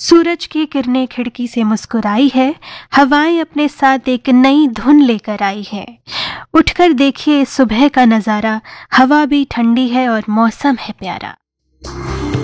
सूरज की किरणें खिड़की से मुस्कुराई है, हवाएं अपने साथ एक नई धुन लेकर आई है। उठकर देखिए सुबह का नज़ारा, हवा भी ठंडी है और मौसम है प्यारा।